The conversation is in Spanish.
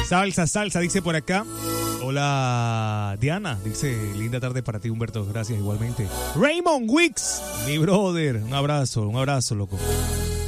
Salsa, salsa, dice por acá. Hola, Diana. Dice, linda tarde para ti, Humberto. Gracias, igualmente. Raymond Wicks, mi brother. Un abrazo, loco.